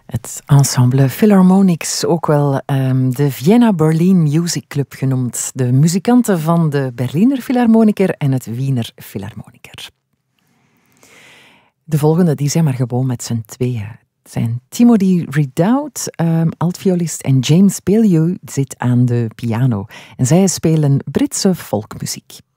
Het ensemble Philharmonics, ook wel de Vienna Berlin Music Club genoemd. De muzikanten van de Berliner Philharmoniker en het Wiener Philharmoniker. De volgende, die zijn maar gewoon met z'n tweeën. Het zijn Timothy Redoubt, altviolist, en James Baillieu zit aan de piano. En zij spelen Britse folkmuziek.